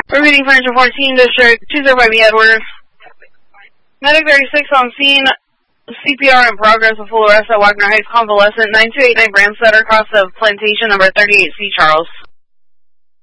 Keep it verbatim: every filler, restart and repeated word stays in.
We're meeting Furniture fourteen, District two oh five E Edwards. Medic thirty-six on scene, C P R in progress, a full arrest at Wagner Heights, convalescent, nine two eight nine Brandstetter, cross of Plantation, number thirty-eight C, Charles.